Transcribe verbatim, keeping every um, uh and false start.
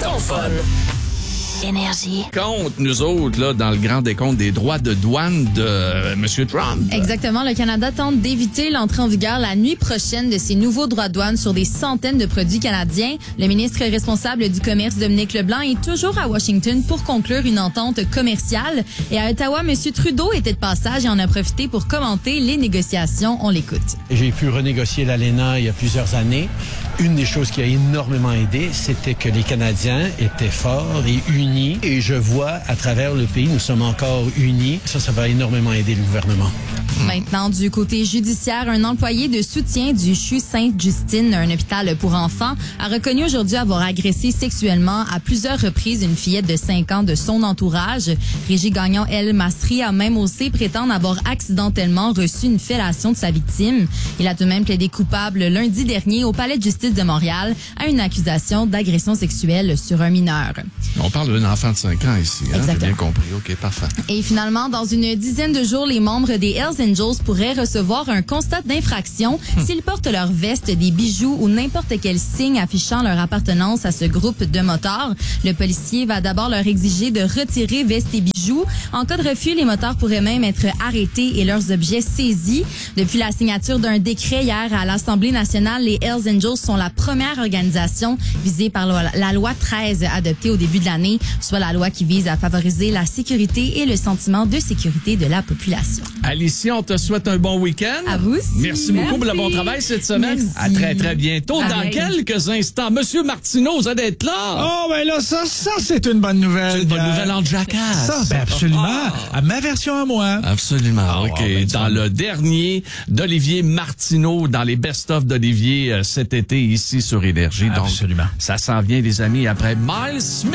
ton fun. Énergie. Compte, nous autres, là, dans le grand décompte des droits de douane de euh, M. Trump. Exactement. Le Canada tente d'éviter l'entrée en vigueur la nuit prochaine de ces nouveaux droits de douane sur des centaines de produits canadiens. Le ministre responsable du commerce, Dominique Leblanc, est toujours à Washington pour conclure une entente commerciale. Et à Ottawa, M. Trudeau était de passage et en a profité pour commenter les négociations. On l'écoute. J'ai pu renégocier l'A L E N A il y a plusieurs années. Une des choses qui a énormément aidé, c'était que les Canadiens étaient forts et unis. Et je vois à travers le pays, nous sommes encore unis. Ça, ça va énormément aider le gouvernement. Maintenant, du côté judiciaire, un employé de soutien du C H U Sainte-Justine, un hôpital pour enfants, a reconnu aujourd'hui avoir agressé sexuellement à plusieurs reprises une fillette de cinq ans de son entourage. Régie Gagnon El Masri a même osé prétendre avoir accidentellement reçu une fellation de sa victime. Il a tout de même plaidé coupable lundi dernier au Palais de justice de Montréal à une accusation d'agression sexuelle sur un mineur. On parle d'un enfant de cinq ans ici, hein? J'ai bien compris. OK, parfait. Et finalement, dans une dizaine de jours, les membres des Hells Angels pourraient recevoir un constat d'infraction hum. s'ils portent leur veste, des bijoux ou n'importe quel signe affichant leur appartenance à ce groupe de motards. Le policier va d'abord leur exiger de retirer veste et bijoux. En cas de refus, les motards pourraient même être arrêtés et leurs objets saisis. Depuis la signature d'un décret hier à l'Assemblée nationale, les Hells Angels sont la première organisation visée par la loi treize adoptée au début de l'année, soit la loi qui vise à favoriser la sécurité et le sentiment de sécurité de la population. Alicia, on te souhaite un bon week-end. À vous aussi. Merci, Merci beaucoup pour le bon travail cette semaine. Merci. À très, très bientôt. À Dans rien. quelques instants, Monsieur Martineau, vous allez être là. Oh, ben là, ça, ça, c'est une bonne nouvelle. C'est une bonne gars. nouvelle en jackass. Ça, ben absolument. Ah. À ma version à moi. Absolument. Ah, OK. ben, dans le dernier d'Olivier Martineau, dans les best-of d'Olivier euh, cet été ici sur Énergie. Donc, Absolument. ça s'en vient, les amis, après Miles Smith.